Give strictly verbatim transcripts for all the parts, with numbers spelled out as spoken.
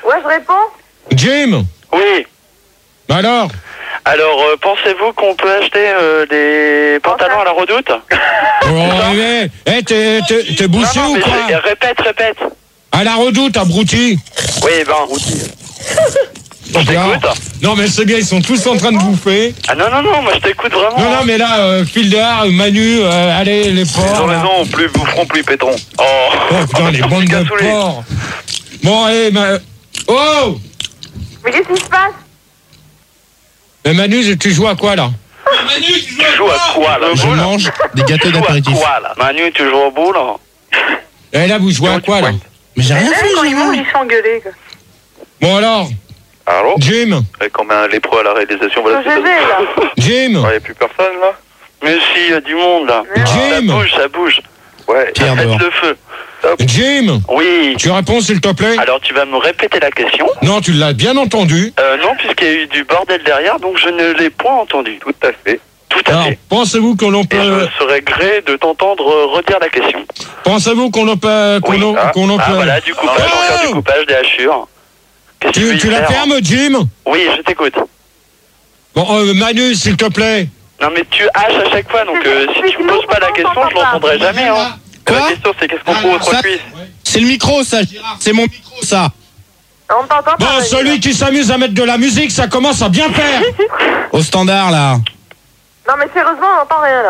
Ouais, je réponds. Jim. Oui. Alors Alors, euh, pensez-vous qu'on peut acheter euh, des pantalons à la Redoute? Oh, mais, eh, t'es, t'es, t'es bouché Non, non, ou mais quoi? je- Répète, répète. À la Redoute, abruti. Oui, ben. Je t'écoute. Non, mais c'est bien, ils sont tous en train de bouffer. Ah non, non, non, moi je t'écoute vraiment. Non, non, mais là, euh, fil dehors, Manu, euh, allez, les porcs. Ils ont là. raison, plus boufferont, plus péteront. Oh, Oh putain, les bandes de cassoulet. porcs. Bon, allez, ma... Oh Mais qu'est-ce qui se passe? Mais Manu, tu joues à quoi, là? Manu, tu Tu joues à quoi là? Je boule mange des gâteaux Tu joues à d'apéritif. quoi là? Manu, tu joues au boule là? Et là, vous jouez à quoi, là? Mais j'ai rien Eh, fait, quand j'ai ils mangent, rien. ils s'engueulent, quoi. Bon, alors, Allô? Jim, Et quand même les pros à la réalisation, voilà. Je vais, là. Jim, Il n'y a plus personne là? Mais si, il y a du monde là. Mais Ça Jim, bouge, ça bouge. Ouais, Pierre faites dehors. le feu. Jim, Oui. tu réponds, s'il te plaît? Alors tu vas me répéter la question? Non, tu l'as bien entendu. Euh, non, puisqu'il y a eu du bordel derrière, donc je ne l'ai point entendu. Tout à fait. Tout à Alors, fait. pensez-vous que l'on Et peut... je serais gré de t'entendre euh, redire la question. Pensez-vous qu'on en peut... qu'on Oui. en- Ah, qu'on en ah, peut... voilà, du coupage, on va faire du coupage, des hachures. Qu'est-ce que Tu, veux tu y la faire fermes, Jim? Oui, je t'écoute. Bon, euh, Manu, s'il te plaît. Non, mais tu haches à chaque fois, donc euh, si tu me poses pas la question, je l'entendrai jamais. Hein. Quoi? La question, c'est qu'est-ce qu'on fout aux trois Ça- cuisses? C'est le micro, ça, Gérard. C'est mon micro, ça. On t'entend Bon, pas. celui qui s'amuse à mettre de la musique, ça commence à bien faire. Au standard, là. Non, mais sérieusement, on n'entend rien, là.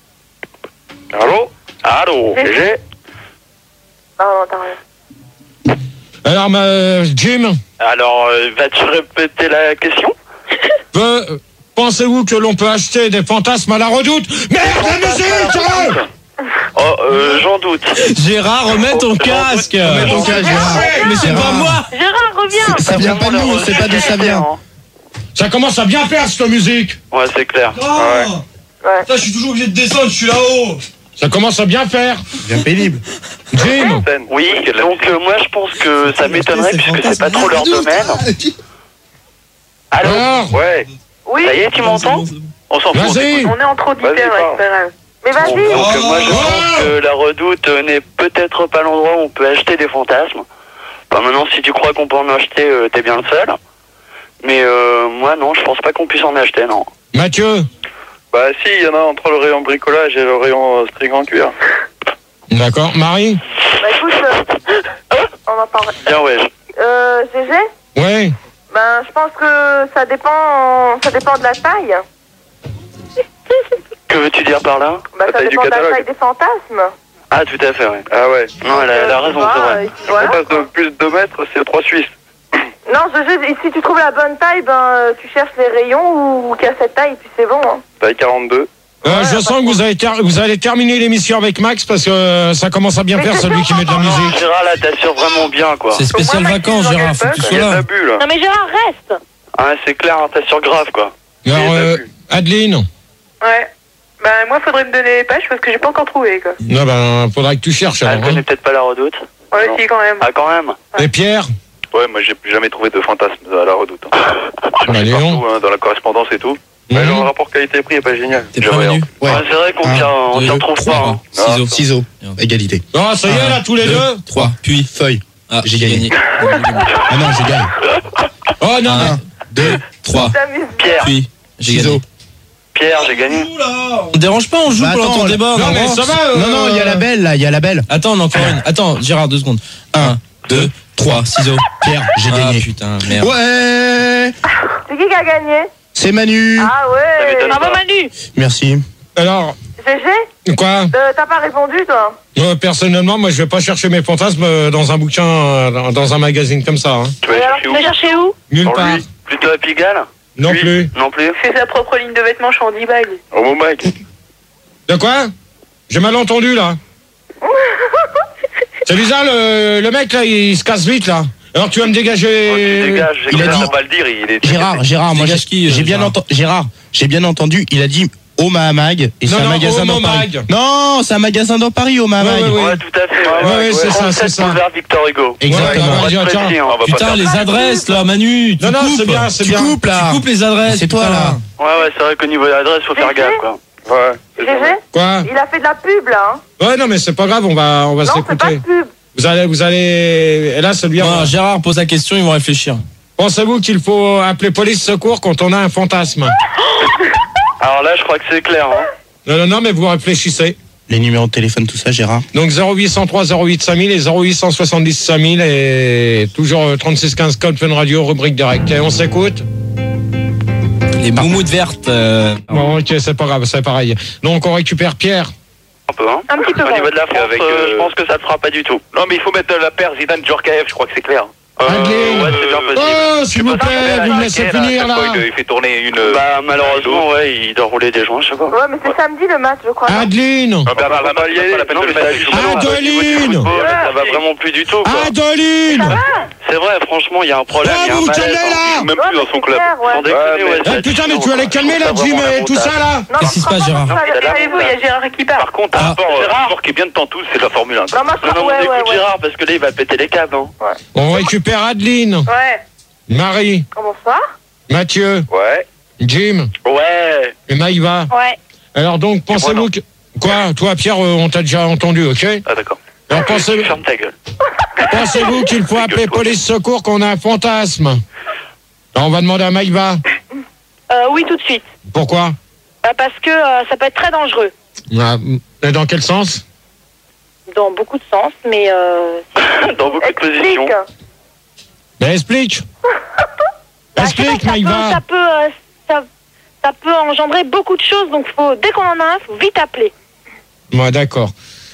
Allô? Allô? G G? G G? Non, on n'entend rien. Alors, ma, Jim, Alors, euh, vas-tu répéter la question? peut- pensez-vous que l'on peut acheter des fantasmes à la Redoute? Merde, la musique! Oh, euh, j'en doute. Gérard, remets ton J'en casque. doute. Remets ton casque, Gérard. Mais c'est pas Gérard. moi. Gérard, reviens. Ça vient pas de nous, on sait pas d'où ça vient. Ça commence à bien faire, cette musique. Ouais, c'est clair. Oh. Ouais. Ouais. Ça, je suis toujours obligé de descendre, je suis là-haut. Ça commence à bien faire. Bien pénible. Jim, Oui, donc euh, moi je pense que ça m'étonnerait puisque c'est pas trop leur domaine. Allô? alors, Ouais. Oui, Ça y est, tu m'entends? On s'en fout. on vas-y. t'écoute. on est entre auditeurs, Vas-y, ouais, parle. c'est pas grave. Mais Bon, vas-y. donc, euh, moi je Oh. pense que la Redoute euh, n'est peut-être pas l'endroit où on peut acheter des fantasmes. Enfin, maintenant, si tu crois qu'on peut en acheter, euh, t'es bien le seul. Mais euh, moi non, je pense pas qu'on puisse en acheter, non. Mathieu. Bah si, il y en a entre le rayon bricolage et le rayon euh, string en cuir. D'accord. Marie? Bah écoute, euh, on en parle. Bien ouais. Euh, G G, Oui. ben je pense que ça dépend, ça dépend de la taille. Que veux-tu dire par là? Bah La ça taille du dépend de la catalogue. taille des fantasmes. Ah, tout à fait, ouais. Ah ouais. Non, elle a, elle a Euh, tu raison, vois, c'est vrai. et puis voilà, On passe quoi. de plus de deux mètres, c'est trois Suisses. Non, G G, et si tu trouves la bonne taille, ben euh, tu cherches les rayons ou, ou qu'à cette taille, et puis c'est bon. Hein. Taille quarante-deux. Euh, Ouais, je pas sens que vous, avez ter- vous allez terminer l'émission avec Max parce que euh, ça commence à bien Mais faire, c'est celui qui met de la bon, musique. Gérard, là, t'assures vraiment bien, quoi. C'est spécial Moi, vacances, Maxime, Gérard, faut que tu j'en Il y sois a de là. l'abus là. Non mais Gérard, reste. Ah, c'est clair, hein, t'assures grave, quoi. Alors, Il y a euh, plus. Adeline? Ouais. Ben moi, faudrait me donner les pages parce que j'ai pas encore trouvé, quoi. Non, ben, faudra que tu cherches. Elle Alors, hein. connaît peut-être pas la Redoute. Ouais, Non. si, quand même. Ah, quand même. Et Pierre? Ouais, moi j'ai jamais trouvé de fantasme à la Redoute. Hein. Bah, dis donc. Partout, hein, dans la correspondance et tout. Mais Mhm. le rapport qualité-prix est pas génial. T'es J'ai pas rien. venu. Ouais. Ouais, c'est vrai qu'on Un, tient, on deux, t'y retrouve pas. Hein. Ciseaux. Ciseaux. Égalité. Oh, ça y est, là, tous les deux? trois. Puis. Feuille. Ah, J'ai gagné. Ah non, j'ai gagné. Oh, non, Un, deux, trois. T'amuses. Pierre, Puis. J'ai Ciseaux. gagné. Pierre, j'ai gagné. On dérange pas, on joue Bah, pendant attends, ton débat. non, on mais avance. ça va. euh, Non, non, il y a la belle, là, il y a la belle. Attends, on a encore une. Attends, Gérard, deux secondes. Un, deux, trois, ciseaux. Pierre, j'ai Ah gagné. putain, merde. Ouais. C'est qui qui a gagné? C'est Manu. Ah Ça ouais. m'étonne Bravo pas. Manu. Merci. Alors, G G, quoi? euh, t'as pas répondu, toi? Moi, personnellement, moi, je vais pas chercher mes fantasmes euh, dans un bouquin, euh, dans, dans un magazine comme ça. Hein. Tu vas Et aller alors, chercher tu où? vas chercher où? Nulle Pour part. lui. Plutôt à Pigalle? Non Lui. plus. Non plus. Fait sa propre ligne de vêtements chez Andy Bag. Au moment mec. De quoi? J'ai mal entendu, là. C'est bizarre, le, le mec, là, il se casse vite, là. Alors, tu vas me dégager... Oh, tu dégages, j'ai il a cru dit- ne pas le dire, il est... Gérard, Gérard, moi j'ai Dégage qui, euh, j'ai bien Gérard entendu. Gérard, j'ai bien entendu. Il a dit au Mahamag et c'est Non, un non, magasin au dans Paris. Mamag. Non, c'est un magasin dans Paris au Mahamag. Ouais, ouais, Ouais, tout à fait. Ouais, ouais, c'est ça, c'est ça. Boulevard Victor Hugo. Exactement. Ouais, On va tiens, être tiens. précis, hein. On va pas Putain, faire- les adresses là, Manu. Tu Non, non, coupes. c'est bien, c'est Tu bien. coupes là. Tu coupes les adresses. C'est toi putain. là. Ouais, ouais, c'est vrai qu'au niveau de l'adresse, faut faire G G? gaffe, quoi. Ouais. G G, Quoi? il a fait de la pub, là. Hein. Ouais, non, mais c'est pas grave, on va, on va Non, c'est pas de s'écouter. pub. Vous allez, vous allez, et là, ça lui Non, Gérard pose la question, ils vont réfléchir. Pensez-vous qu'il faut appeler police secours quand on a un fantasme? Alors là, je crois que c'est clair. Hein. Non, non, non, mais vous réfléchissez. Les numéros de téléphone, tout ça, Gérard. Donc zéro huit cent trois zéro huit cinq mille et zéro huit cent soixante-dix cinq mille et toujours euh, trente-six quinze code Fun Radio, rubrique direct. Et on s'écoute? Les moumoutes vertes. Euh... Bon, ok, c'est pas grave, c'est pareil. Donc on récupère Pierre. Un peu, hein. Un petit peu. Au niveau de la France, Avec, euh, euh, je pense que ça ne fera pas du tout. Non, mais il faut mettre la paire Zidane-Djorkaeff, je crois que c'est clair. Euh, Adeline. ouais, c'est bien possible. Oh, s'il vous plaît, vous me laissez finir là. Il fait tourner une. Bah, malheureusement, ouais, il doit rouler des joints, je sais pas. Ouais, mais c'est samedi le match, je crois. non Adeline. Ah, Bernard Lamat, il pas la peine Non, de le mais ça mettre. joue pas. pas au niveau du Adeline. football, ça va vraiment plus du tout, quoi. Adeline. C'est vrai, franchement, il y a un problème, il y a Oh, un vous malaise. calmez hein. là. Même Ouais, plus mais dans son c'est club. clair, ouais. Sans déconner, Ouais, mais- ouais, Eh ça putain, mais tue, tu vas les quoi. calmer là, Je trouve Jim ça et vraiment tout ça là. Non, Qu'est-ce qui se passe, Gérard Regardez-vous, il y a Gérard qui part. Par contre, un sport, euh, un sport qui est bien de temps tous, c'est la Formule un. Non, moi, je Non, crois, non, ouais, on ouais, écoute ouais. Gérard, parce que là, il va péter les câbles, hein. On récupère Adeline, Ouais. Marie, Bonsoir. Mathieu, Ouais. Jim Ouais. et Maïva. Ouais. Alors donc, pensez-vous que... Quoi? Toi, Pierre, euh, on t'a déjà entendu, ok? Ah, d'accord. Alors pensez- Ferme ta gueule. pensez-vous qu'il faut appeler police secours quand on a un fantasme? Alors, on va demander à Maïva. Euh, oui, tout de suite. Pourquoi? Bah, parce que euh, ça peut être très dangereux. Ah, et dans quel sens? Dans beaucoup de sens, mais... Euh... Dans beaucoup de positions. Explique. Ben explique. Bah, je sais Explique, pas, ça peut, Maïva. ça, peut, euh, ça, ça peut engendrer beaucoup de choses, donc faut, dès qu'on en a un, faut vite appeler. Ouais, d'accord.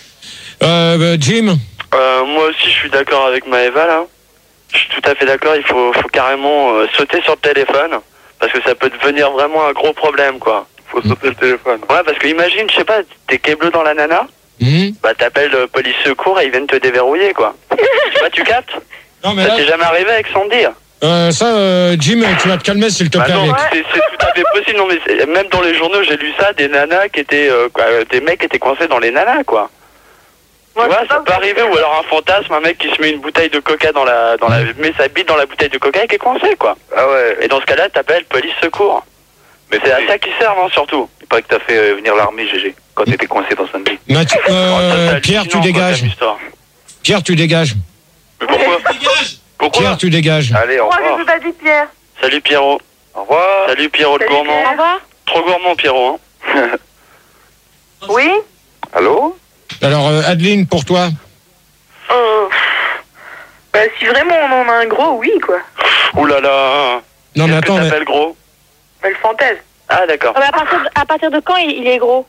Euh, bah, Jim? Euh, moi aussi, je suis d'accord avec Maëva, là. Je suis tout à fait d'accord, il faut, faut carrément euh, sauter sur le téléphone, parce que ça peut devenir vraiment un gros problème, quoi. Faut sauter le téléphone. Ouais, parce que imagine, je sais pas, t'es câblé dans la nana, Hmm bah t'appelles euh, police secours et ils viennent te déverrouiller, quoi. Bah, tu captes? Non, mais Ça là, t'est jamais arrivé avec sans dire. euh, ça, euh, Jim, tu vas te calmer, s'il te Bah plaît. non, avec- c'est c'est tout à fait possible. Non, mais c'est- même dans les journaux, j'ai lu ça, des nanas qui étaient, euh, quoi, euh, des mecs qui étaient coincés dans les nanas, quoi. Moi, Tu je vois, sais pas ça où peut arriver, ou alors un fantasme, un mec qui se met une bouteille de coca dans la, dans la, met sa bite dans la bouteille de coca et qui est coincé, quoi. Ah ouais. Et dans ce cas-là, t'appelles police secours. Mais C'est à ça qu'ils servent, hein, surtout. Il paraît que t'as fait euh, venir l'armée, G G, quand t'étais coincé dans Sunday. Mathieu- Oh, ça, euh, c'est Pierre, tu hallucinant, quoi, dégages. comme histoire. Pierre, tu dégages. Mais pourquoi Pourquoi Pierre, tu dégages. Allez, au Moi, revoir. je vous ai dit Pierre. Salut Pierrot. Au revoir. Salut Pierrot le Salut, gourmand. Pierre. Au revoir. Trop gourmand Pierrot, hein. Oui. Allô? Alors, euh, Adeline, pour toi? Euh, bah, si vraiment on en a un gros, oui, quoi. Ouh là là. Non, mais Qu'est-ce attends, que mais... t'appelles gros? Bah, le fantasme. Ah d'accord. Ah, bah, à, partir de, à partir de quand il, il est gros?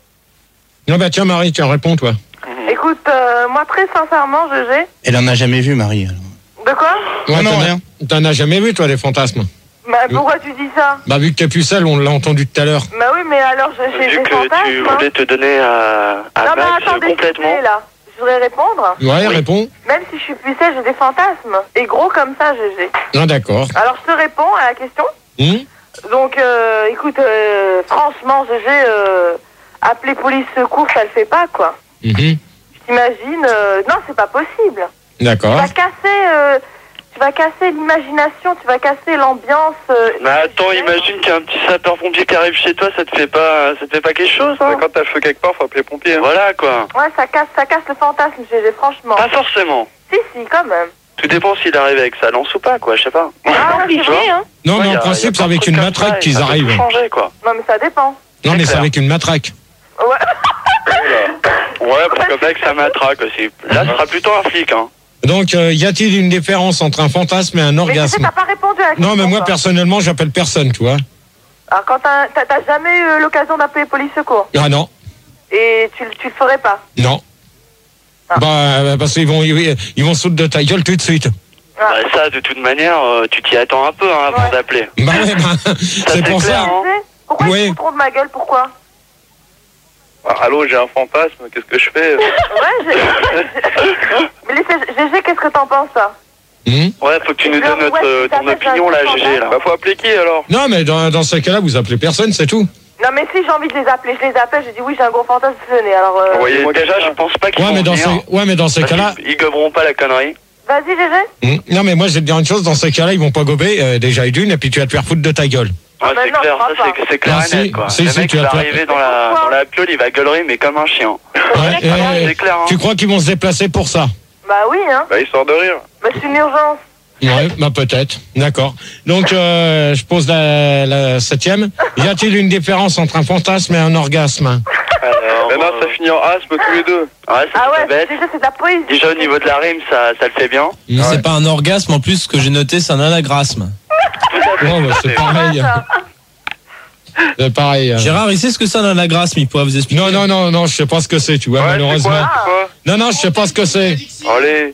Non, bah tiens, Marie, tiens, réponds, toi. Écoute, euh, moi, très sincèrement, G G. Elle en a jamais vu, Marie. alors. De quoi? Ouais, non, t'en as- rien. T'en as jamais vu, toi, des fantasmes? Bah, pourquoi tu dis ça? Bah, vu que t'es pucelle, on l'a entendu tout à l'heure. Bah oui, mais alors, j'ai j'ai Vu des que fantasmes. tu hein. voulais te donner à, à Non, mais Max attendez, s'il vous complètement. plaît, là. Je voudrais répondre. Ouais, réponds. Même si je suis pucelle, j'ai des fantasmes. Et gros comme ça, G G. Non, d'accord. Alors, je te réponds à la question. Hmm Donc, euh, écoute, euh, franchement, G G, euh, appeler police secours, ça le fait pas, quoi. Mhm. T'imagines euh, Non, c'est pas possible. Tu D'accord. vas casser, euh, tu vas casser l'imagination, tu vas casser l'ambiance. euh, Mais attends, imagine qu'il y a un petit sapeur-pompier qui arrive chez toi, ça te fait pas, ça te fait pas quelque chose, hein? Quand t'as le feu quelque part, faut appeler les pompiers. Hein. Voilà quoi. Ouais, ça casse, ça casse le fantasme, G G, franchement. Pas forcément. Si, si, quand même. Tout dépend s'il arrive avec sa lance ou pas, quoi, je sais pas. Ah, c'est vrai, hein. Non, Ouais, mais y en a- y a principe, c'est plein de avec trucs une comme matraque ça, et qu'ils ça peut arrivent. tout changer, quoi. Non, mais ça dépend. Non, mais c'est clair. avec une matraque. Ouais. Ouais, pourquoi pas que ça matraque aussi. Là, ce sera plutôt un flic, hein. Donc, euh, y a-t-il une différence entre un fantasme et un Mais tu sais, orgasme? t'as pas répondu à la question. Non, mais moi, toi. personnellement, j'appelle personne, tu vois. Alors, quand t'as t'as- t'as jamais eu l'occasion d'appeler police secours Ah non, et tu, le- tu le ferais pas. non. Ah. Bah, euh, parce qu'ils vont, ils, ils vont sauter de ta gueule tout de suite. Ah. Bah, ça, de toute manière, euh, tu t'y attends un peu, hein, avant Ouais. d'appeler. Bah ouais, bah, c'est c'est pour clair, ça. hein. G G, pourquoi Oui. ils se foutront de ma gueule? Pourquoi? Ah, allô, j'ai un fantasme, qu'est-ce que je fais? Ouais, G G. Mais laissez- G G, qu'est-ce que t'en penses, ça? Hmm Ouais, faut que tu nous Genre, donnes notre, ouais, euh, tout à ton fait, opinion, là, j'ai un G G, là. Bah, faut appeler qui alors? Non, mais dans, dans ce cas-là, vous appelez personne, c'est tout. Non, mais si j'ai envie de les appeler, je les appelle, je dis oui, j'ai un gros fantasme, venez. Alors, euh, Envoyez- Et Voyez-moi déjà, quelqu'un. je pense pas qu'ils Ouais, vont mais dans venir, ces, ouais, mais dans ces parce cas-là. qu'ils- Ils goberont pas la connerie. vas-y, G G. Hmm Non, mais moi, je vais te dire une chose, dans ces cas-là, ils vont pas gober, euh, déjà et d'une, et puis tu vas te faire foutre de ta gueule. Ouais, bah c'est non, clair, je crois ça, pas. c'est- c'est clair Ah, et si, net, quoi. si, Le si, mec, tu il vas va te- arriver dans la, Pourquoi dans la piole, il va gueulerie, mais comme un chien. Ouais, Ah, et- c'est clair, hein. Tu crois qu'ils vont se déplacer pour ça? Bah oui, hein. Bah, histoire de rire. Bah c'est une urgence. Ouais, bah peut-être. D'accord. Donc, euh, je pose la, la septième. Y a-t-il une différence entre un fantasme et un orgasme? Alors, Mais non, euh, ça finit en asthme tous les deux. ouais, c'est Ah pas ouais, bête. déjà c'est de la poésie. Déjà au niveau de la rime, ça, ça le fait bien. Mais c'est pas un orgasme, en plus, ce que j'ai noté, c'est un anagrasme. Non, bah, c'est pareil. Ça. C'est pareil. euh. Gérard, il sait ce que c'est un anagrasme, il pourra vous expliquer. Non, non, non, non, je sais pas ce que c'est, tu vois, Ouais, c'est malheureusement. quoi, c'est quoi Non, non, je sais pas ce que c'est. Allez.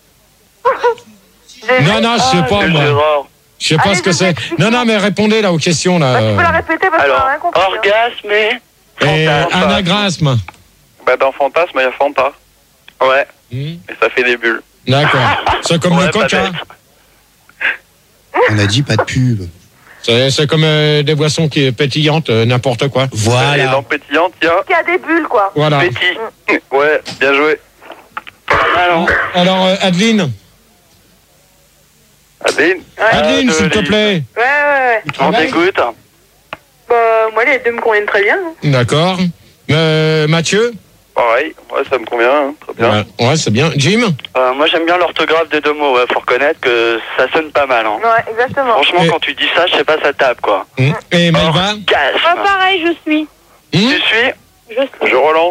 Non, non, je sais pas, Le moi. Gérard. Je sais pas Allez, ce que je c'est. t'explique. Non, non, mais répondez là aux questions, là. Bah tu peux la répéter parce qu'on Alors, a rien compris. hein. orgasme et... Et fantasme. anagrasme. Bah, dans Fantasme, il y a Fanta. Ouais. Hmm, Et ça fait des bulles. D'accord. C'est comme Ouais, le pas coca. bête. On a dit pas de pub. C'est c'est comme euh, des boissons qui pétillantes, euh, n'importe quoi. Et Voilà. dans Pétillante, il y a Il y a des bulles, quoi. Voilà. Petit. Ouais, bien joué. Alors, Alors, euh, Adeline. Adeline. Adeline, de s'il te l'île. plaît. Ouais, ouais, ouais. Tu on travailles t'écoute. Bah moi les deux me conviennent très bien. hein. D'accord. Euh, Mathieu. Pareil, ouais, ça me convient, hein. Très bien. Ouais, ouais, c'est bien. Jim. Euh, moi j'aime bien l'orthographe des deux mots, ouais. Faut reconnaître que ça sonne pas mal, hein. Ouais, exactement. Franchement, Et- quand tu dis ça, je sais pas, ça tape, quoi. Hmm. Et Maïva. Orgasme. Bah pareil, je suis. Hmm. Tu suis Je suis. Je relance.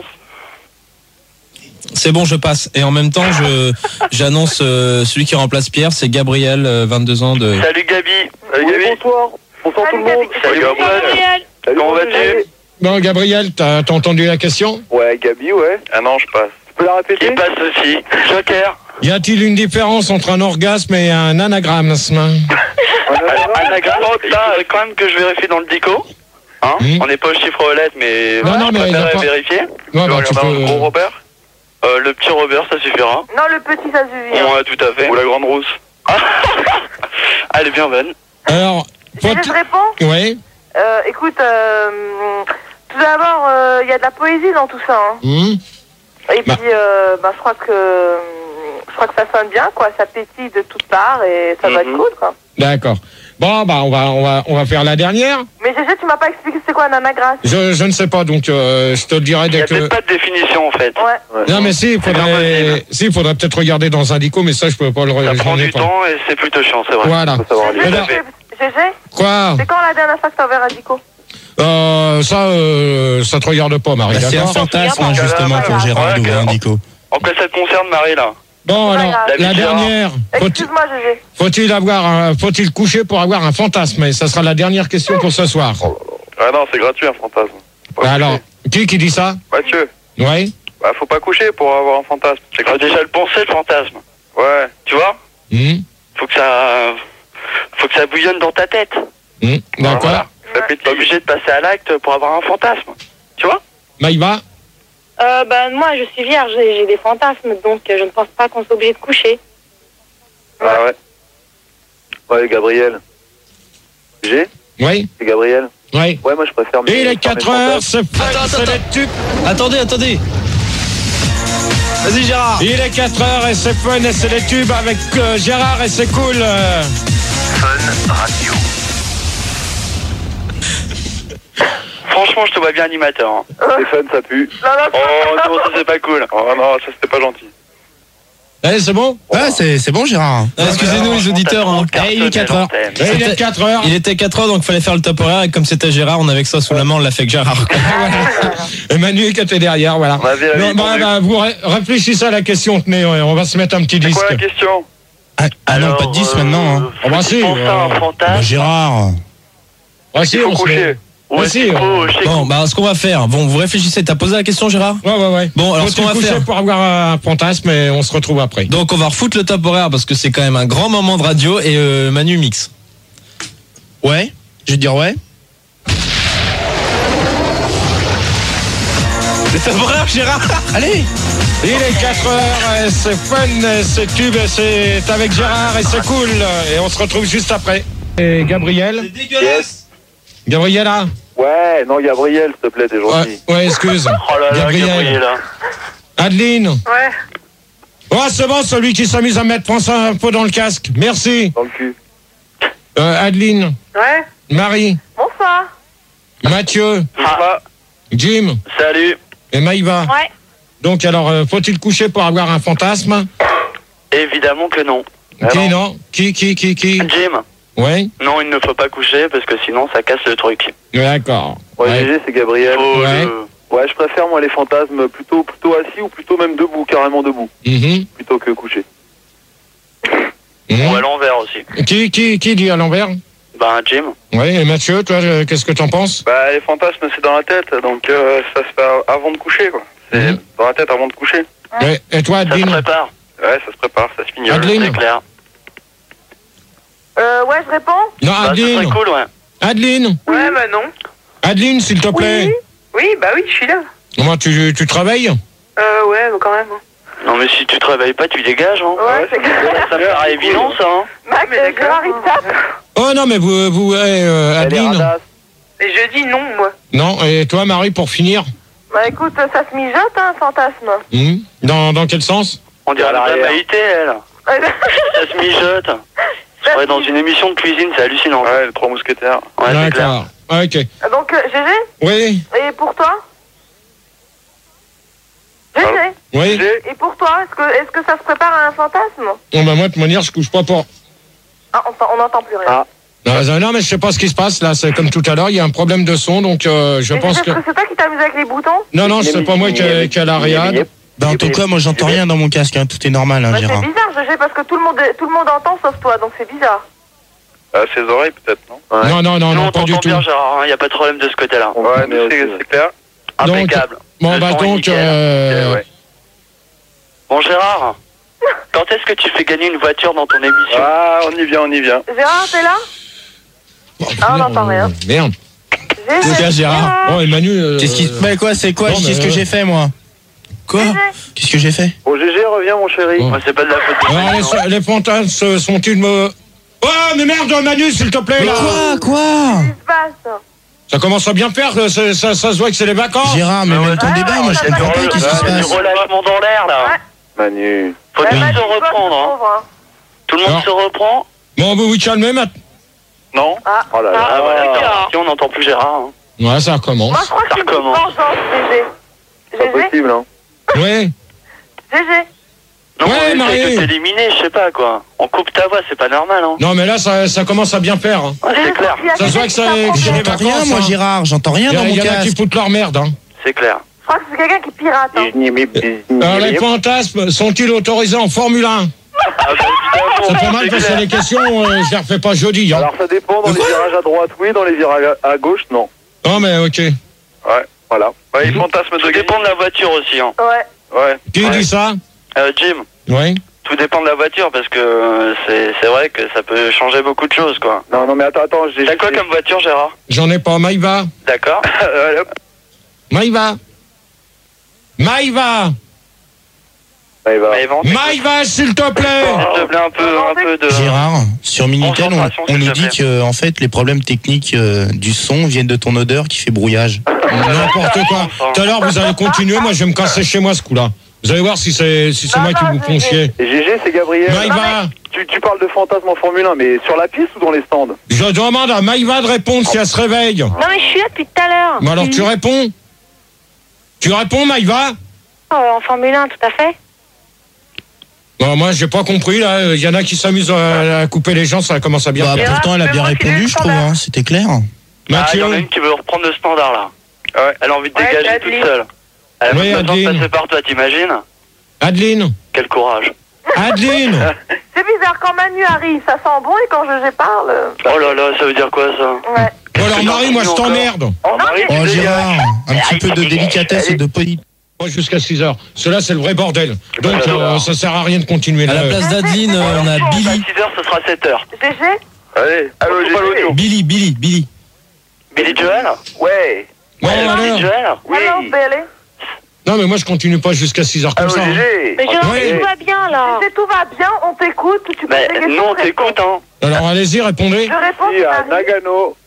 C'est bon, je passe. Et en même temps, je j'annonce euh, celui qui remplace Pierre, c'est Gabriel, euh, vingt-deux ans de... Salut Gabi. Salut Gabi. bonsoir. Bonsoir Salut, Gabi. Salut Gabriel. Comment vas-tu? Bon, Gabriel, t'as t'as entendu la question? Ouais, Gabi, ouais. Ah non, je passe. Tu peux la répéter? Il passe aussi. Joker. Y a-t-il une différence entre un orgasme et un anagrasme? Alors, anagramme, là, quand même que je vérifie dans le dico. Hein Hmm. On n'est pas au chiffre aux lettres, mais Non, non, je mais préférerais y a pas- vérifier. Ouais, Tu bah, veux tu regarder un gros peux... Robert? Euh, le petit Robert, ça suffira. Non, le petit ça suffit. hein. Ouais, tout à fait. Ou la grande rousse? Elle est bien bonne. Alors, Si faut- je réponds, ouais. euh, écoute, euh, tout d'abord, euh, il y a de la poésie dans tout ça. Hein. Hmm. Et Bah. puis, euh, bah, je crois que je crois que ça sonne bien, quoi. Ça pétille de toutes parts et ça va être Mhm. cool, quoi. D'accord. Bon, bah, on va, on va, on va faire la dernière. Mais G G, tu m'as pas expliqué c'est quoi un anagramme. Je, je ne sais pas, donc euh, je te le dirai Il n'y dès a que. peut-être pas de définition, en fait. Ouais. Non, mais si, il bien faudrait, possible. si, il faudrait peut-être regarder dans un dico, mais ça, je peux pas le Ça regarder. prend du temps et c'est plutôt chiant, c'est vrai. Voilà. Faut savoir G lire. G, Alors- G G, Quoi? c'est quand la dernière fois que t'as ouvert un dico? Euh, ça, euh, ça te regarde pas, Marie. Bah, c'est un D'accord. fantasme, hein, Ouais, justement, pour ouais, Gérard ouais, d'ouvrir un ok. dico. En quoi ça te concerne, Marie, là? Bon, C'est pas alors, grave. la La dernière. Faut-il, Excuse-moi, G G. faut-il avoir, un- faut-il coucher pour avoir un fantasme? Et ça sera la dernière question pour ce soir. Ah non, c'est gratuit un fantasme. Faut pas Alors, qui qui dit ça? coucher. Mathieu, Ouais. bah faut pas coucher pour avoir un fantasme. C'est Ah, gratuit. déjà, le penser, le fantasme. Ouais. Tu vois? Hmm. Faut que ça... Faut que ça bouillonne dans ta tête. Hmm. D'accord. Voilà. Ça T'es pétille. pas obligé de passer à l'acte pour avoir un fantasme. Tu vois? Maïva? Euh, ben, moi, je suis vierge, j'ai j'ai des fantasmes, donc euh, je ne pense pas qu'on soit obligé de coucher. Ah ouais. Ouais, Gabriel. G? Oui. C'est Gabriel. Oui. Ouais, moi je préfère mes... Et il est faire mes quatre heures, fantasmes. c'est Attends, c'est attends, les tubes. Attendez, attendez. Vas-y, Gérard. Il est quatre heures et c'est fun et c'est les tubes avec euh, Gérard et c'est cool. euh. Franchement, je te vois bien animateur. Hein. Stéphane, ça pue. Non, non, Oh non, ça c'est pas cool. Oh non, ça c'était pas gentil. Allez, c'est bon? Ouais, c'est c'est bon, Gérard. Ah, excusez-nous les auditeurs. Hein. Eh, il est quatre heures. Et il est quatre heures. Il était quatre heures, donc il fallait faire le top horaire. Et comme c'était Gérard, on avait que ça sous la main, on l'a fait avec Gérard. quoi. Et Manu qui était derrière, voilà. On avait la Non, vie bah, tendue. bah, vous ré- réfléchissez à la question, tenez, ouais, on va se mettre un petit C'est disque. quoi la question? Ah, ah non, pas de dix maintenant. Hein. Oh, bah, si, Pense à un euh, fantasme. Bah, Gérard. Ouais, si, Il faut on se coucher. met- Ou Bah, est-ce si, qu'il faut on- chez- Bon, bah, ce qu'on va faire. Bon, vous réfléchissez. T'as posé la question, Gérard? Ouais, ouais, ouais. Bon, alors, ce Faut-il qu'on va coucher faire. pour avoir un fantasme et on se retrouve après. Donc, on va refoutre le top horaire parce que c'est quand même un grand moment de radio et euh, Manu mix. Ouais. Je vais te dire ouais. Le top horaire, Gérard. Allez. Il est quatre heures, et c'est fun, et c'est tube, et c'est avec Gérard et c'est cool. Et on se retrouve juste après. Et Gabriel? dégueulasse. Gabriela? Ouais, non, Gabriel, s'il te plaît, t'es gentil. Ouais, ouais, excuse. Oh là là, Gabriel. Gabriela. Adeline? Ouais. Oh, c'est bon, celui qui s'amuse à mettre François un peu dans le casque. Merci. Dans le cul. Euh, Adeline? Ouais. Marie? Bonsoir. Mathieu? Ah, Jim? salut. Et Maïva? Ouais. Donc, alors, euh, faut-il coucher pour avoir un fantasme? Évidemment que non. Qui, non? Qui, qui, qui, qui? Jim. Oui. Non, il ne faut pas coucher parce que sinon ça casse le truc. D'accord. Ouais, Ouais. G G, c'est Gabriel. Faut Ouais. le- Ouais, je préfère moi les fantasmes plutôt plutôt assis ou plutôt même debout, carrément debout, Mhm. plutôt que couché. Mhm. Ou à l'envers aussi. Qui, qui, qui dit à l'envers? Ben, Jim. Oui, et Mathieu, toi, euh, qu'est-ce que t'en penses? Bah les fantasmes c'est dans la tête, donc euh, ça se fait avant de coucher quoi. C'est Mhm. dans la tête avant de coucher. Et, et toi, Ça se Adeline? prépare. Ouais, ça se prépare, ça se finit. Adeline? C'est clair. Euh, ouais, je réponds. Non, Bah, ce Adeline. serait cool, ouais. Adeline. Ouais, bah non. Adeline, s'il te plaît. Oui, bah oui, je suis là. Comment tu, tu travailles? Euh, ouais, mais quand même. Non, mais si tu te réveilles pas, tu dégages, hein. Ouais, c'est clair. Ça me paraît évident, ça, hein. Max, Gérard, il tape. Oh non, mais vous, vous eh, euh, Elle est Adeline. radasse. Et je dis non, moi. Non, et toi, Marie, pour finir? Bah écoute, ça se mijote, hein, fantasme. Hmm. Dans, dans quel sens? On dirait À la l'arrière. Maïté, elle. Ça se mijote. Je serais dans une émission de cuisine, c'est hallucinant. Ouais, les trois mousquetaires. Ouais, c'est clair. D'accord. Ok. Donc, euh, G G, Oui, et pour toi G G, oui. et pour toi, est-ce que, est-ce que ça se prépare à un fantasme? Bon, bah, moi, de toute manière, je couche pas pour. Ah, on on n'entend plus rien. Ah. Non, euh, non, mais je sais pas ce qui se passe, là. C'est comme tout à l'heure, il y a un problème de son, donc euh, je Mais pense G G, que. est-ce que c'est toi qui t'amuses avec les boutons? Non, non, c'est pas moi qui ai qui ai la riade. Bah, en tout cas, moi, j'entends rien dans mon casque, hein. Tout est normal, hein, Bah, c'est Gérard. bizarre, G G, parce que tout le monde, est- tout le monde entend sauf toi, donc c'est bizarre. Ah, ses oreilles peut-être, non? Non, non, non, Nous, non, on pas du t'entend tout. bien, Gérard, il n'y a pas de problème de ce côté-là. Ouais, mais c'est c'est clair. Donc, Impeccable. Bon, Le bah, son est donc. nickel. euh, Ok, ouais. Bon, Gérard, quand est-ce que tu fais gagner une voiture dans ton émission? Ah, on y vient, on y vient. Gérard, t'es là? oh, Ah, on n'entend rien. Merde. G G. Gars, Gérard. Oh, et Manu. euh, Qu'est-ce qui... Mais quoi, c'est quoi? non, Qu'est-ce mais, que euh, j'ai fait, moi? Quoi? G G. Qu'est-ce que j'ai fait? Bon, G G, reviens mon chéri. Bon. Moi, c'est pas de la faute de Alors, Manu, hein. les, les fantasmes sont-ils me. Oh, mais merde, Manu, s'il te plaît, Mais là. quoi? Quoi? Qu'est-ce qui se passe? Ça commence à bien faire, ça, ça, ça se voit que c'est les vacances. Gérard, mais Ouais, même ton ouais, débat, ouais, moi, je ouais, comprends ouais, pas. ouais, Qu'est-ce qui se C'est du passe? relâchement dans l'air, là. Ouais. Manu. Faut Ouais, tous Manu, se toi, tu reprendre, hein. trouves, hein. Tout le monde Alors. se reprend. Bon, vous vous calmez maintenant. Non? Ah. Oh là là. Ah, voilà, d'accord. d'accord. Si on n'entend plus Gérard, hein. Ouais, ça recommence. Moi, je crois que Ça c'est une recommence. vengeance, G G. C'est pas G G, possible, hein. Ouais. G G. Non, Ouais, on essaie Marie. de t'éliminer, je sais pas, quoi. On coupe ta voix, c'est pas normal, hein. Non, mais là, ça, ça commence à bien faire. hein. Ouais, c'est clair. Il y a Ça se voit quelqu'un que ça- qui que t'apprend j'ai- bien. J'entends rien, vacances, moi, hein. Gérard. J'entends rien Il y, dans a- mon il y en a qui casque. foutent leur merde. Hein. C'est clair. Je crois que c'est quelqu'un qui pirate. Hein. Alors, les fantasmes sont-ils autorisés en Formule un? Ah, bah, évidemment. C'est pas mal parce que clair. les questions, euh, je les refais pas jeudi. Hein. Alors ça dépend, dans les virages à droite, oui, dans les virages à à gauche, non. Non, mais ok. Ouais, voilà. Ouais, les fantasmes de Tout gagner. dépend de la voiture aussi, hein. Ouais. Ouais. Qui Ouais. dit ça? Euh, Jim, Oui. tout dépend de la voiture parce que euh, c'est c'est vrai que ça peut changer beaucoup de choses, quoi. Non, non, mais attends, attends, j'ai... T'as quoi comme voiture, Gérard? J'en ai pas. Maïva. D'accord. Euh, hop. Maïva. Maïva. Allez, va. Mais vente. Maïva, s'il te plaît. S'il te plaît, un peu, un peu de. Gérard, sur Minitel, on, Concentration, on s'il nous te dit plaît. que en fait les problèmes techniques euh, du son viennent de ton odeur qui fait brouillage. N'importe quoi. Tout à l'heure, vous allez continuer. Moi, je vais me casser chez moi ce coup-là. Vous allez voir si c'est si c'est Non, moi qui non, vous je- font chier. Et G G, c'est Gabriel. Maïva. Tu, tu parles de fantasmes en Formule un, mais sur la piste ou dans les stands? Je demande à Maïva de répondre si elle se réveille. Non, mais je suis là depuis tout à l'heure. Mais alors, tu réponds. Tu réponds, Maïva? Euh, en Formule un, tout à fait. Bon, moi, j'ai pas compris, là. Il y en a qui s'amusent à, à couper les gens, ça commence à bien Bah, faire. pourtant, elle a bien mais moi, c'est répondu, le je trouve. standard. Hein. C'était clair. Ah, il y Mathieu. en a une qui veut reprendre le standard, là. Ouais. Elle a envie de Ouais, dégager c'est toute Adeline. seule. Elle a Oui, même pas besoin de Adeline. passer par toi, t'imagines? Adeline. Quel courage. Adeline. C'est bizarre, quand Manu arrive, ça sent bon, et quand G G parle... euh, Oh là là, ça veut dire quoi, ça? Ouais. Bon, alors, Marie, moi, je t'emmerde. Oh, Marie, Oh, tu Gérard, un petit peu de délicatesse et de poli. Moi, jusqu'à six heures. Cela, c'est le vrai bordel. Donc, euh, ça sert à rien de continuer À là. la place d'Adeline, euh, on a À Billy. six heures, ce sera sept heures. G G. Allez, allô, Faut pas G G. l'audio. Billy, Billy, Billy. Billy Joel? Ouais. Bon, Euh, alors. Billy Joel? Oui. Alors, Bélé. Non, mais moi, je continue pas jusqu'à six heures comme Allô, ça. hein. G G. Mais je Ouais. tout va bien, là. Si tout va bien, on t'écoute, tu poses Mais des questions. non, on je réponds. t'écoute, hein. Alors, allez-y, répondez. Je réponds, Ici à c'est Marie. Nagano.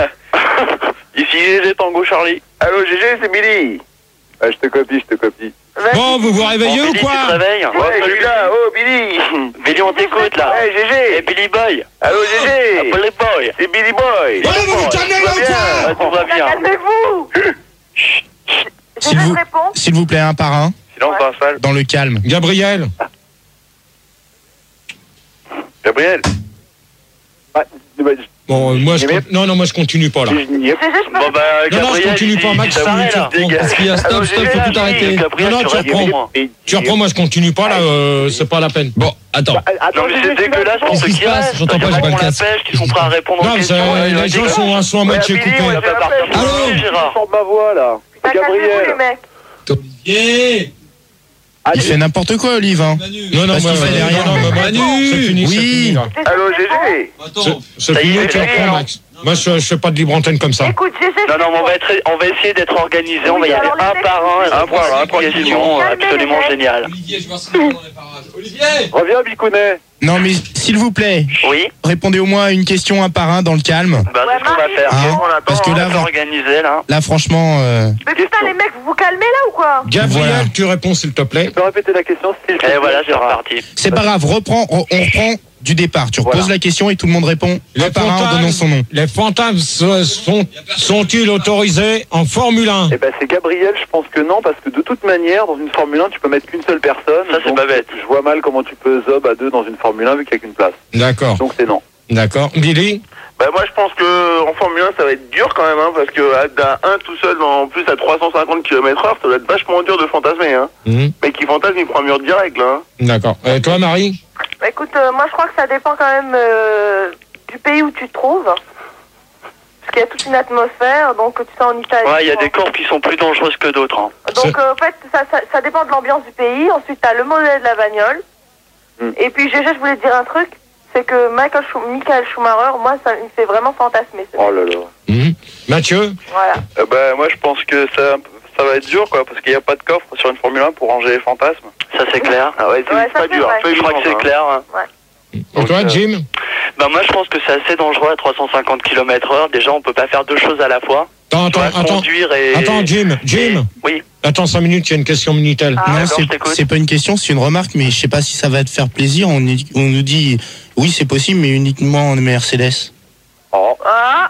Ici G G Tango Charlie. Allô, G G, c'est Billy. Ah, je te copie, je te copie. Vas-y. Bon, vous vous réveillez Bon, ou Billy, tu te quoi? réveilles? Ouais, je suis là. Oh, Billy. Billy, on t'écoute, là. Ouais, G Et G. Billy Boy? Allô, G G. Billy Boy? C'est Billy Boy. Ouais, vous vous calmez là ou Ah, quoi? tout va bien. Calmez-vous. S'il G G vous- répond. S'il vous plaît, un par un, Silence dans la salle. dans le calme. Gabriel. Gabriel. Ah, bah, Bon, euh, moi, je. Mais- con- Non, non, moi, je continue pas, là. je- je- G G, je peux Bon bah Non, non, je Gabriel, continue pas, il- Max, il s'arrête, tu- là. tu reprends. Parce qu'il y a stop, Alors, stop, G G, faut tout arrêter. Gabriel, Non, non, tu réponds, reprends. moi. Et- Tu reprends, moi, je continue pas, là, euh, c'est pas la peine. Bon, attends. Bah, attends, Non mais G G, c'est je suis là, dégueulasse pour Qu'est-ce ceux qui se qui passe restent. J'entends pas, j'ai pas le la casque. pêche, qui sont prêts à répondre aux Non, questions. ça, Ouais, les gens dégueulasse. sont, sont à Ouais, moitié Billy, coupés. ouais, Ça va partir pour Allô lui, Gérard. sors de ma voix, là. Bah, calmez-vous, les Gabriel. mecs. Yeah. Ah, Il fait n'importe quoi, Olive. Hein. Non, non, Parce moi, qu'il fait euh, derrière. non, non, moi, Manu. c'est fini, c'est Oui. fini, là. Allô, G G. C'est- Attends. C'est Ça y fini, est, tu c'est fini, reprends, hein. Max. Moi, je, je fais pas de libre antenne comme ça. Écoute, G G, je Non, non, mais on va, réponds. être, on va essayer d'être organisé, on va y Oui, aller alors, les un mecs, par un, et un répondre par un, à ces questions tranquillement. absolument Calmez les géniales. Olivier, je vois ça dans les parages. Olivier. Reviens, Bicounet. Non, mais s'il vous plaît, Oui, répondez au moins à une question un par un dans le calme. bah Ouais, c'est ce qu'on va Marie. faire. Hein, Qu'est-ce qu'on attend, parce que hein, là, on va vous- s'organiser là. Là, franchement, euh, Mais putain, les mecs, vous vous calmez là ou quoi? Gabriel, Voilà. tu réponds, s'il te plaît. Tu peux répéter la question, s'il te Et plaît, voilà, c'est Gérard. reparti. c'est pas grave. Reprends, on on reprend du départ. Tu reposes Voilà. la question et tout le monde répond Les un par un en fantasmes- donnant son nom. Les fantasmes sont- sont- sont-ils autorisés en Formule un? Eh ben c'est Gabriel, je pense que non, parce que de toute manière, dans une Formule un, tu peux mettre qu'une seule personne. Ça, c'est donc pas bête. Je vois mal comment tu peux zob à deux dans une Formule un vu qu'il n'y a qu'une place. D'accord, Donc c'est non. d'accord. Billy? Bah moi je pense que en Formule un ça va être dur quand même hein, parce que à un tout seul en plus à trois cent cinquante kilomètres heure ça va être vachement dur de fantasmer hein. Mhm. Mais qui fantasme il prend un mur direct là hein. D'accord. Et toi, Marie? Bah, écoute, euh, moi je crois que ça dépend quand même euh, du pays où tu te trouves. Parce qu'il y a toute une atmosphère, donc tu sais en Italie. Ouais, il y a des courses qui sont plus dangereuses que d'autres. Hein. Donc euh, en fait, ça, ça, ça dépend de l'ambiance du pays. Ensuite, tu as le modèle de la bagnole. Mm. Et puis G G, je voulais te dire un truc, c'est que Michael, Schum- Michael Schumacher, moi, ça me fait vraiment fantasmer. ce Oh mec. là là. Mhm. Mathieu? Voilà. Euh, bah moi je pense que ça, ça va être dur quoi, parce qu'il n'y a pas de coffre sur une Formule un pour ranger les fantasmes. Ça c'est clair. Ah ouais, c'est Ouais, c'est ça, pas c'est dur. vrai. Fais Je crois que évident, c'est hein. clair. Hein. Et Donc, toi, euh, Jim? Bah moi je pense que c'est assez dangereux à trois cent cinquante kilomètres heure. Déjà on peut pas faire deux choses à la fois. Attends, Tu vois, attends, attends. conduire et... Attends, Jim, Jim. Oui. Attends cinq minutes, il y a une question Minitel. Ah, non, d'accord, c'est je t'écoute. c'est pas une question, c'est une remarque, mais je sais pas si ça va te faire plaisir. On, est- on nous dit oui, c'est possible, mais uniquement en Mercedes. Oh. Ah,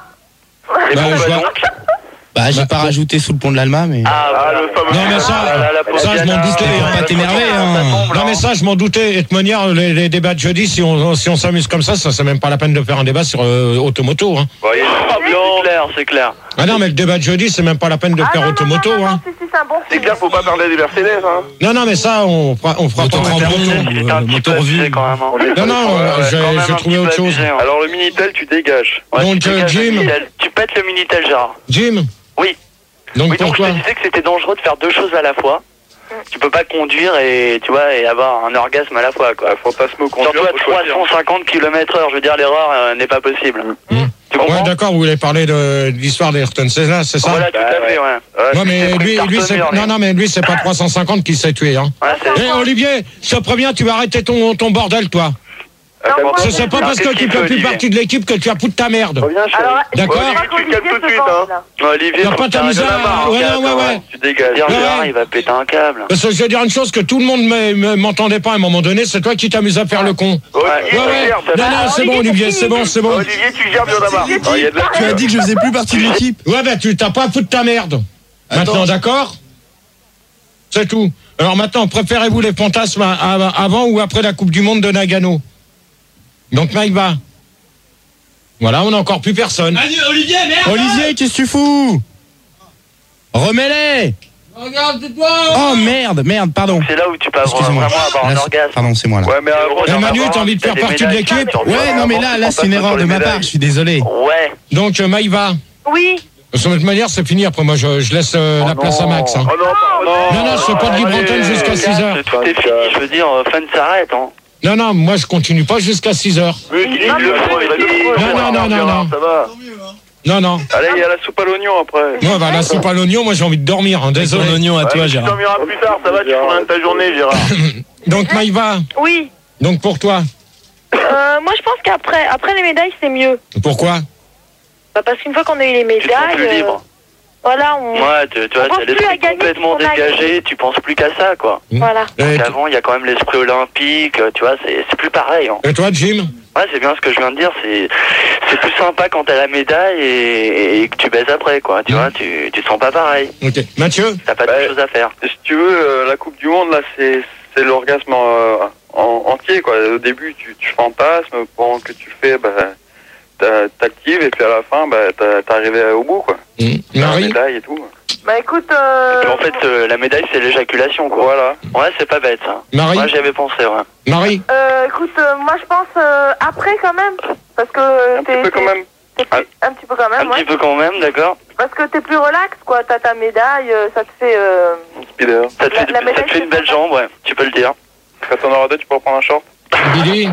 Et Bah, pourquoi je vois- donc Bah, j'ai Bah, pas rajouté sous le pont de l'Alma, mais. Ah, Ah, voilà. le fameux. Non, mais ça, Ah, là, la ça, je m'en pauvre doutais, Diana, hein, pas t'énerver, ça hein. tombe, là, Non mais ça je m'en doutais. Et de manière les, les débats de jeudi, si on si on s'amuse comme ça, ça c'est même pas la peine de faire un débat sur euh, automoto. Hein. Ouais, il y a- Ah, bien, c'est clair, c'est clair. Ah non mais le débat de jeudi, c'est même pas la peine de ah faire non, non, automoto. non, non, Hein. non, si, si, c'est un bon C'est film. clair faut pas parler des Mercedes hein. Non non mais ça on fera on fera pas. Moto un crampon, débat. euh, C'était un petit moteur peu vu. abusé, quand même. hein. On est- Non non, Ouais, ouais. j'ai Quand même j'ai un trouvé petit autre peu chose. abusé, hein. Alors le Minitel, tu dégages. Ouais, Donc, tu euh, dégages le Jim. Minitel. Tu pètes le Minitel, Gérard. Jim. Oui. Donc Oui, pour donc je toi. te disais que c'était dangereux de faire deux choses à la fois. Tu peux pas conduire et tu vois et avoir un orgasme à la fois quoi. Bah, fantasme au conduire, Surtout à faut trois choisir. cent cinquante kilomètres heure, je veux dire l'erreur euh, n'est pas possible. Mmh. Tu Ouais comprends? d'accord, vous voulez parler de, de l'histoire d'Ayrton Senna, c'est ça? Voilà, tout Bah, à fait, ouais. Ouais. Non mais c'est lui, pris lui c'est carton mur, non non mais lui c'est pas trois cent cinquante qui s'est tué hein. Ouais, c'est- Eh Olivier, je te préviens, tu vas arrêter ton ton bordel toi. Attends, moi, Ce Ouais, c'est pas non, parce que qu'est-ce tu qu'il fais fait, plus Olivier partie de l'équipe que tu as foutu ta merde. reviens chérie. Alors, D'accord. je crois Olivier, tu qu'Olivier calmes tout de se suite, venge, hein. là. Olivier, T'as faut pas que t'amuser t'arrêtes de à... marre, Ouais, hein, ouais, ouais. Tu dégages. Dire, Ouais, Gérard, ouais. il va péter un câble. Parce que je vais dire une chose que tout le monde me- me- m'entendait pas à un moment donné, c'est toi qui t'amuses à faire le con. Olivier, Ouais, tu ouais. gères, Non, t'as- non, c'est bon, Olivier, c'est bon, c'est bon. Olivier, tu gères bien d'abord. Olivier, Oh, il y a de la Tu as dit que je faisais plus partie de l'équipe. Ouais, ben, tu t'as pas à foutre ta merde. Maintenant, d'accord? C'est tout. Alors maintenant, préférez-vous les fantasmes à- à- avant ou après la Coupe du Monde de Nagano? Donc, Maïva. Voilà, on n'a encore plus personne. Olivier, merde. Olivier, qu'est-ce que tu fous? Remets-les! Regarde, tais-toi. Oh merde, merde, pardon. C'est là où tu peux avoir, Excuse-moi. vraiment avoir un Là, c'est- orgasme. Pardon, c'est moi là. Ouais, mais avant, Eh, Manu, t'as envie de faire partie de l'équipe? Ouais, non, mais là, là, c'est une erreur de ma part, je suis désolé. Ouais. Donc, euh, Maïva. Oui. De toute manière, c'est fini. Après, moi, je, je laisse euh, la place à Max. Hein. Oh non, oh non. Non, non, je fais pas de libre antenne jusqu'à six heures. Tout est fini, je veux dire, euh, fun s'arrête. Hein. Non, non, moi, je continue pas jusqu'à six heures. Mais il Non, le mais faut, il va le si. faut. Non, non, non, non, Gérard, non. Ça va. Non, non. allez, il y a la soupe à l'oignon après. Moi, bah, là, c'est pas l'oignon. Moi, j'ai envie de dormir. Hein, Ton désolé. oignon à Ouais, toi, mais tu Gérard. dormiras plus tard, ça va, tu feras rien de ta journée, Gérard. Donc, Maïva. Oui. Donc, pour toi. Euh, moi, je pense qu'après après les médailles, c'est mieux. Pourquoi? Bah, parce qu'une fois qu'on a eu les Tu te sens médailles, plus euh, libre. voilà, on... Ouais, tu, tu vois, On pense t'as plus à l'esprit gagner complètement qu'on a dégagé, tu penses plus qu'à ça, quoi. voilà. Et, Donc avant, il y a quand même l'esprit olympique, euh, tu vois, c'est c'est plus pareil. Hein. et toi, Jim? Ouais, c'est bien ce que je viens de dire, c'est c'est plus sympa quand t'as la médaille et, et que tu baises après, quoi. Tu Mm. vois, tu, tu te sens pas pareil. Ok. Mathieu? T'as pas Bah, de choses à faire. Si tu veux, euh, la Coupe du Monde, là, c'est c'est l'orgasme en, euh, en- entier, quoi. Au début, tu, tu fantasmes, pendant que tu fais, bah, t'a- t'actives, et puis à la fin, bah, t'as- t'es arrivé au bout, quoi. Mmh. La Marie, médaille et tout. Bah écoute, euh... Et puis, en fait, euh, la médaille, c'est l'éjaculation, quoi. Voilà. Ouais, c'est pas bête, ça. Marie, Moi, j'y avais pensé, ouais. Marie, euh, écoute, euh, moi je pense euh, après quand même, parce que Un t'es, petit peu quand t'es- même. t'es plus- un petit peu quand Un même, ouais. petit peu quand même, d'accord. Parce que t'es plus relax, quoi. T'as ta médaille, euh, ça te fait. Euh... Speeder. Ça te La- fait, la ça médaille, te fait une c'est belle sympa. jambe, ouais. Tu peux le dire. Quand t'en auras deux, tu pourras prendre un short. Billy,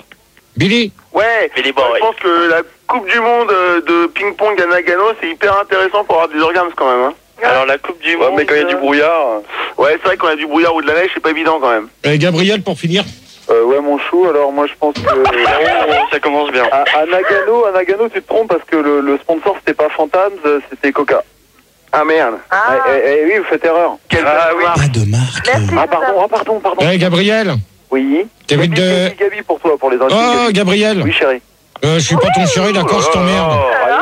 Billy, Ouais, Billy moi, Boy. je pense que la Coupe du Monde euh, de ping-pong à Nagano, c'est hyper intéressant pour avoir des orgasmes quand même. Hein. Alors, la Coupe du Ouais, Monde. mais quand il y a du euh, brouillard. euh, Ouais, c'est vrai qu'on a du brouillard ou de la neige, c'est pas évident quand même. et Gabriel pour finir. Euh, ouais, mon chou, alors moi je pense que. Oh, ça commence bien. À, à Nagano, à Nagano, tu te trompes parce que le, le sponsor c'était pas Phantasms, c'était Coca. Ah merde. Ah, Eh, eh, eh, oui, vous faites erreur. Quel Ah, oui. Pas de marque. merci. Ah pardon, ah pardon, pardon. Eh Gabriel, Oui. t'évites Gabi, de... Gabi, Gabi pour toi, pour les intimes. Oh Gabi. Gabriel, Oui, chérie. euh, je suis pas ton chéri, d'accord, je t'emmerde.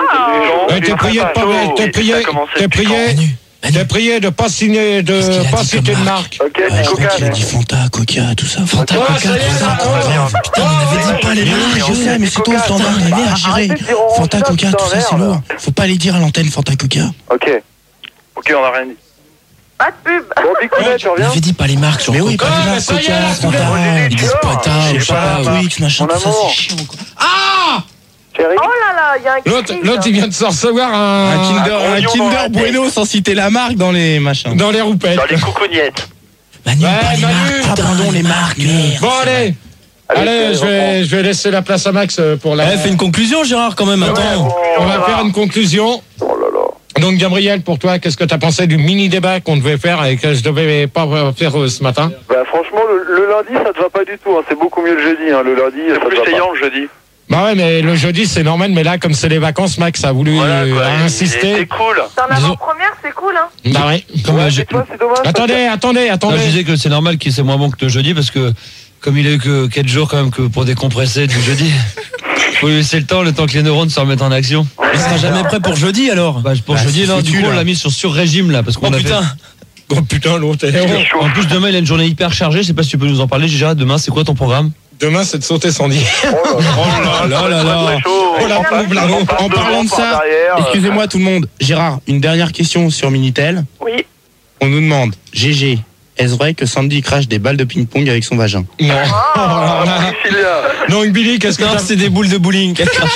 Oh, Eh, t'es prié de pas, t'es prié, Ça commence à t'es être prié, Manu, Manu. t'es prié de pas signer, Qu'est-ce qu'il de a pas dit citer comme de marque marque. Ok, Ouais, c'est je crois Coca. qu'il a dit Fanta, Coca, tout ça. Fanta, Ouais, Coca, ça y est, tout ça. ça, tout oh, ça. Putain, on avait dit pas les marques, je sais, mais c'est toi, Coca, standard, on avait à gérer. Arrêtez de dire orange, Fanta, ça, Coca, putain, tout ça, c'est merde. lourd. Faut pas les dire à l'antenne, Fanta, Coca. Ok. Ok, on a rien dit. Pas de pub. Bon, Bicounet, tu On reviens? avait dit pas les marques sur Mais Coca. oui, pas les marques, Coca, ça y est, Fanta, Olivier, ils disent tu pas vois, ta, je je sais sais pas, pas, Twix, machin, mon tout ça, amour. c'est chiant, quoi. Ah, Chérie? Oh là là, il y a un l'autre, cri, l'autre là. il vient de se recevoir un, Un Kinder, un un oignon dans Kinder la tête. Bueno sans citer la marque dans les machins. dans les roupettes. Dans les coucougnettes. Manu, Ouais, pas les Manu, marques, ah, pardon, les marques, merde. Bon allez, allez, Allez, je vais, je vais laisser la place à Max euh, pour la. Eh, fais une conclusion, Gérard, quand même. Attends. On va faire une conclusion. Oh là là. Donc Gabriel, pour toi, qu'est-ce que tu as pensé du mini débat qu'on devait faire et que je devais pas faire euh, ce matin? Bah, franchement, le, le lundi, ça te va pas du tout. Hein. C'est beaucoup mieux le jeudi. Hein. Le lundi, ça C'est te plus va pas. payant le jeudi. Bah ouais, mais le jeudi c'est normal, mais là comme c'est les vacances, Max a voulu Voilà, euh, quoi. a Et- et insisté. C'est cool. T'es en Disons- avant-première, c'est cool, hein. Bah ouais. Comme Ouais, euh, mais j'ai- tu vois, c'est dommage. parce que- Attendez, attendez, Non, je attendez. disais que c'est normal qu'il c'est moins bon que le jeudi parce que comme il a eu que quatre jours quand même que pour décompresser du jeudi. Faut lui laisser le temps, le temps que les neurones se remettent en action. Il sera jamais prêt pour jeudi alors. Bah, pour Bah, jeudi, c'est là, du foutu, coup, on là. l'a mis sur sur-régime, là, parce qu'on Oh a putain. Oh putain, l'autre. est- fait- En plus, demain, il a une journée hyper chargée. Je sais pas si tu peux nous en parler, Gérard. Demain, c'est quoi ton programme? Demain c'est de sauter sans dire. Oh là là. là là là. Très chaud. Oh, la On passe- pauvre, là, on passe En devant, parlant de par ça, derrière. excusez-moi tout le monde. Gérard, une dernière question sur Minitel. Oui. On nous demande, G G, est-ce vrai que Sandy crache des balles de ping-pong avec son vagin? Non. Ah, Priscilla. Donc Billy, qu'est-ce que Non, t'as c'est des boules de bowling.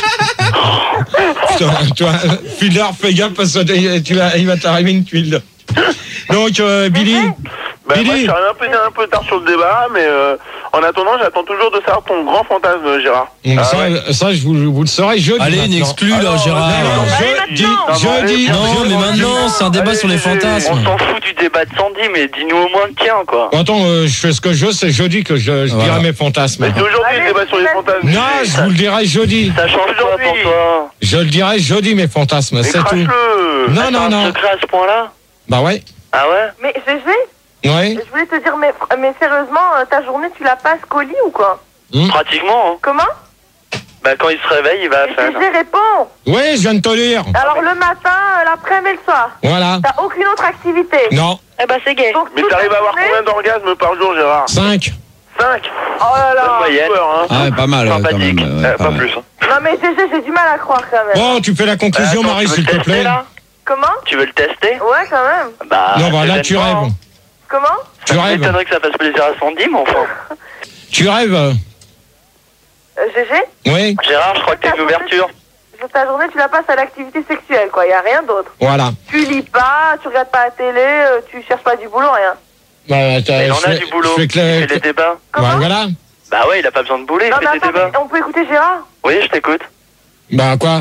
Putain, toi, Filer, fais gaffe parce que tu vas, il va t'arriver une tuile. Donc euh, Billy, Bah, moi, je Billy. suis arrivé un peu, un peu tard sur le débat, mais euh, en attendant, j'attends toujours de savoir ton grand fantasme, Gérard. Donc, Ah ça, ouais. ça, je vous, vous le saurai jeudi. Allez, une maintenant. exclue, là, Alors, Gérard. Alors, Allez, jeudi, maintenant. jeudi, Non, jeudi. mais maintenant, c'est un débat Allez, sur les G G. fantasmes. On s'en fout du débat de Sandy, mais dis-nous au moins le tien, quoi. Bon, attends, euh, je fais ce que je veux, c'est jeudi que je, je Voilà. dirai mes fantasmes. Mais c'est aujourd'hui Allez, le débat sur les vas-y. fantasmes. Non, je vous le dirai jeudi. Ça change quoi Aujourd'hui. pour toi? Je le dirai jeudi, mes fantasmes, Mais c'est tout. crache-le. Non, T'as non, un non. secret à ce point-là? Bah ouais. Ah ouais? Mais G G, Ouais. je voulais te dire, mais, mais sérieusement, euh, ta journée, tu la passes qu'au lit ou quoi? Pratiquement, hein. Comment? Bah, quand il se réveille, il va à Mais faire. G G, réponds. Ouais, je viens de te lire. Alors le matin, euh, l'après-midi et le soir. Voilà. T'as aucune autre activité. Non. Eh ben, c'est gay. Donc, Mais toute t'arrives la à avoir journée- combien d'orgasmes par jour, Gérard? cinq. cinq. Oh là là. moyenne. Hein. Ah ouais, pas mal, ouais, quand Sympathique. même. ouais, Euh, pas pas mal. plus. Hein. Non mais G G, j'ai du mal à croire quand même. Bon, tu fais la conclusion, Attends, Marie, tu veux s'il le te tester, plaît. là? Comment? Tu veux le tester? Ouais, quand même. Bah, Non, bah là, tu certainement, rêves. hein. Comment? Tu Ça rêves. m'étonnerait que ça fasse plaisir à Sandy, mais enfin. Tu rêves. euh, G G? Oui, Gérard, je crois que t'as une ouverture. Ta journée, tu la passes à l'activité sexuelle, quoi. Y a rien d'autre. voilà. Tu lis pas, tu regardes pas la télé, euh, tu cherches pas du boulot, rien. Bah, t'as- Mais il en je a fais- du boulot. je fais Il clair- fait les débats. Comment? Bah, voilà. Bah ouais, il a pas besoin de bouler, il Non fait mais des attends, débats. mais on peut écouter Gérard? Oui, je t'écoute. Bah, quoi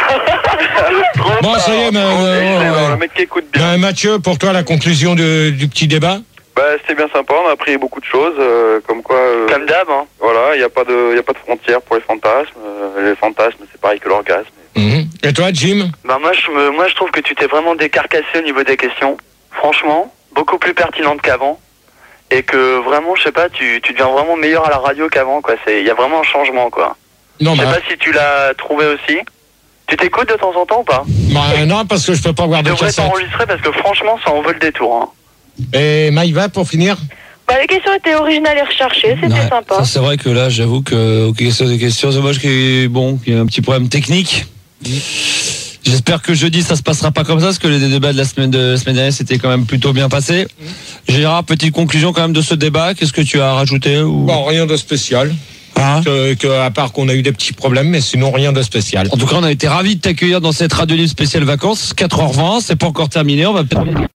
Bon, ça y est, mais, Oh, euh, il est ouais, dans ouais. le mec qui écoute bien. Bah, Mathieu, pour toi, la conclusion de- du petit débat. Bah, c'était bien sympa, on a appris beaucoup de choses, euh, comme quoi... euh, Comme d'hab, hein. Voilà, il n'y a, pas de- y a pas de frontières pour les fantasmes. Euh, les fantasmes, c'est pareil que l'orgasme. Mhm. Et toi, Jim? Bah moi je, me, moi je trouve que tu t'es vraiment décarcassé au niveau des questions. Franchement, beaucoup plus pertinente qu'avant. Et que vraiment, je sais pas, tu, tu deviens vraiment meilleur à la radio qu'avant, quoi. Il y a vraiment un changement, quoi. Non, Je sais bah, pas si tu l'as trouvé aussi. Tu t'écoutes de temps en temps ou pas? bah, non, parce que je peux pas voir Tu de devrais cassette. t'enregistrer parce que franchement, ça en vaut le détour. Hein. Et Maïva, pour finir? Bah, les questions étaient originales et recherchées, c'était Ouais, sympa. Ça, c'est vrai que là, j'avoue que, aux questions des questions, c'est dommage qu'il y ait, bon, qu'il y ait un petit problème technique. J'espère que jeudi, ça se passera pas comme ça, parce que les débats de la semaine, de la semaine dernière, c'était quand même plutôt bien passé. Gérard, petite conclusion quand même de ce débat. Qu'est-ce que tu as rajouté ou... Bon, rien de spécial. Hein que, que, à part qu'on a eu des petits problèmes, mais sinon rien de spécial. En tout cas, on a été ravis de t'accueillir dans cette radio libre spéciale vacances. quatre heures vingt, c'est pas encore terminé. On va peut-être